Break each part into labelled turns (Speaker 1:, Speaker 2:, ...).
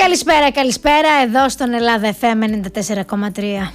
Speaker 1: Καλησπέρα εδώ στον Ελλάδα FM 94,3.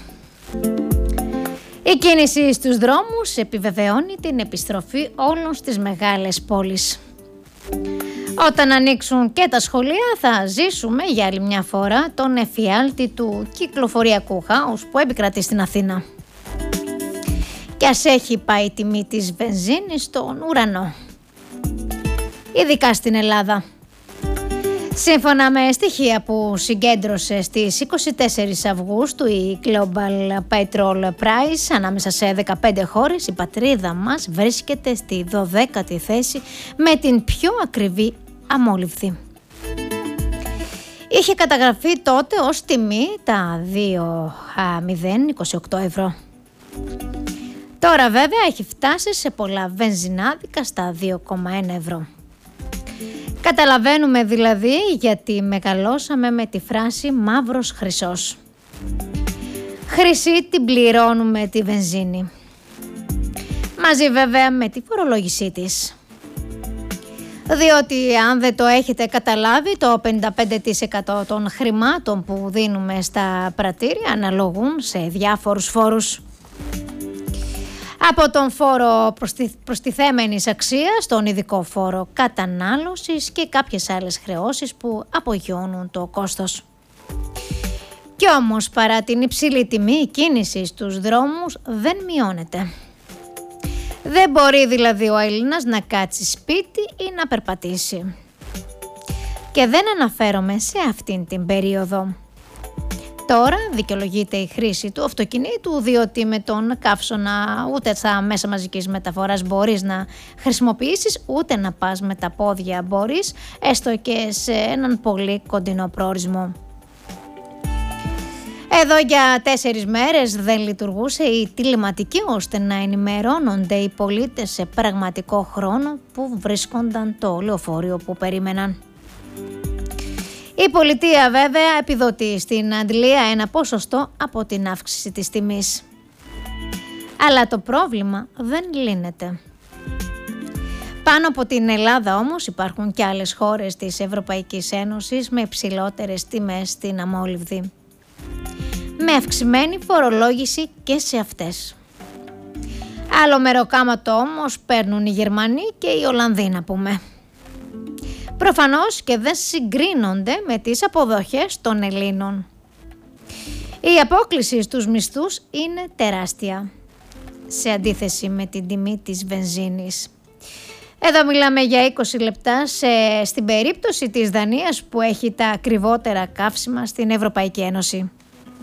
Speaker 1: Η κίνηση στους δρόμους επιβεβαιώνει την επιστροφή όλων στις μεγάλες πόλεις. Όταν ανοίξουν και τα σχολεία θα ζήσουμε για άλλη μια φορά τον εφιάλτη του κυκλοφοριακού χάους που επικρατεί στην Αθήνα. Και ας έχει πάει η τιμή της βενζίνης στον ουρανό. Ειδικά στην Ελλάδα. Σύμφωνα με στοιχεία που συγκέντρωσε στις 24 Αυγούστου η Global Petrol Price ανάμεσα σε 15 χώρες, η πατρίδα μας βρίσκεται στη 12η θέση με την πιο ακριβή αμόλυβδη. Είχε καταγραφεί τότε ως τιμή τα 2,028 ευρώ. Τώρα βέβαια έχει φτάσει σε πολλά βενζινάδικα στα 2,1 ευρώ. Καταλαβαίνουμε δηλαδή γιατί μεγαλώσαμε με τη φράση μαύρος χρυσός. Χρυσή την πληρώνουμε τη βενζίνη. Μαζί βέβαια με τη φορολόγησή της. Διότι αν δεν το έχετε καταλάβει, το 55% των χρημάτων που δίνουμε στα πρατήρια αναλογούν σε διάφορους φόρους. Από τον φόρο προστιθέμενης αξίας, τον ειδικό φόρο κατανάλωσης και κάποιες άλλες χρεώσεις που απογειώνουν το κόστος. Κι όμως παρά την υψηλή τιμή, η κίνηση στους δρόμους δεν μειώνεται. Δεν μπορεί δηλαδή ο Έλληνας να κάτσει σπίτι ή να περπατήσει. Και δεν αναφέρομαι σε αυτήν την περίοδο. Τώρα δικαιολογείται η χρήση του αυτοκινήτου, διότι με τον καύσωνα ούτε στα μέσα μαζικής μεταφοράς μπορείς να χρησιμοποιήσεις, ούτε να πας με τα πόδια μπορείς, έστω και σε έναν πολύ κοντινό προορισμό. Εδώ για 4 μέρες δεν λειτουργούσε η τηλεματική ώστε να ενημερώνονται οι πολίτες σε πραγματικό χρόνο που βρίσκονταν το λεωφορείο που περίμεναν. Η πολιτεία βέβαια επιδοτεί στην αντλία ένα ποσοστό από την αύξηση της τιμής. Αλλά το πρόβλημα δεν λύνεται. Πάνω από την Ελλάδα όμως υπάρχουν και άλλες χώρες της Ευρωπαϊκής Ένωσης με υψηλότερες τιμές στην αμόλυβδη. Με αυξημένη φορολόγηση και σε αυτές. Άλλο μεροκάματο όμως παίρνουν οι Γερμανοί και οι Ολλανδοί να πούμε. Προφανώς και δεν συγκρίνονται με τις αποδοχές των Ελλήνων. Η απόκλιση στους μισθούς είναι τεράστια, σε αντίθεση με την τιμή της βενζίνης. Εδώ μιλάμε για 20 λεπτά στην περίπτωση της Δανίας που έχει τα ακριβότερα καύσιμα στην Ευρωπαϊκή Ένωση.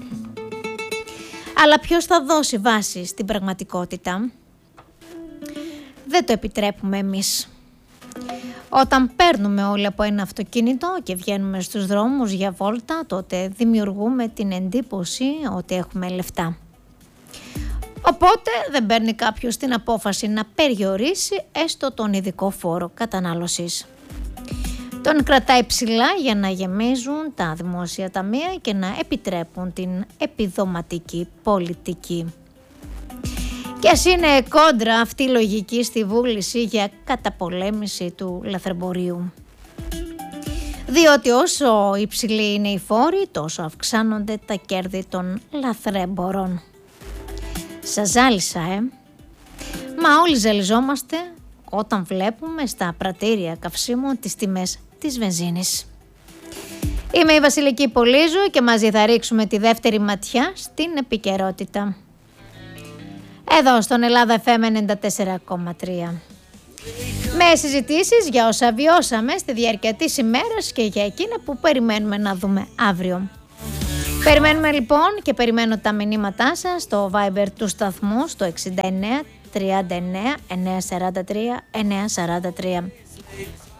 Speaker 1: Αλλά ποιος θα δώσει βάση στην πραγματικότητα? Δεν το επιτρέπουμε εμείς. Όταν παίρνουμε όλοι από ένα αυτοκίνητο και βγαίνουμε στους δρόμους για βόλτα, τότε δημιουργούμε την εντύπωση ότι έχουμε λεφτά. Οπότε δεν παίρνει κάποιος την απόφαση να περιορίσει έστω τον ειδικό φόρο κατανάλωσης. Τον κρατάει ψηλά για να γεμίζουν τα δημόσια ταμεία και να επιτρέπουν την επιδοματική πολιτική. Και ας είναι κόντρα αυτή η λογική στη βούληση για καταπολέμηση του λαθρεμπορίου. Διότι όσο υψηλή είναι η φόρη, τόσο αυξάνονται τα κέρδη των λαθρέμπορων. Σας ζάλισα, Μα όλοι ζαλιζόμαστε όταν βλέπουμε στα πρατήρια καυσίμων τις τιμές της βενζίνης. Είμαι η Βασιλική Πολύζου και μαζί θα ρίξουμε τη δεύτερη ματιά στην επικαιρότητα. Εδώ στον Ελλάδα FM 94,3. Με συζητήσεις για όσα βιώσαμε στη διάρκεια της ημέρας και για εκείνα που περιμένουμε να δούμε αύριο. Περιμένουμε λοιπόν και περιμένω τα μηνύματά σας στο Viber του σταθμού στο 69 39 943 943.